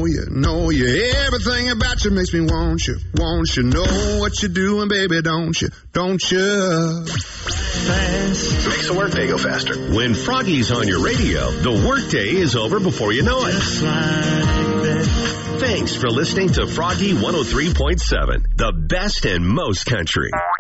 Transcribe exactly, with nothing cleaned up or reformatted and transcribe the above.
know you, know you. Everything about you makes me want you, want you. Know what you're doing, baby, don't you, don't you? Fast. Makes the workday go faster. When Froggy's on your radio, the workday is over before you know it. Just like that. Thanks for listening to Froggy one oh three point seven, the best and most country.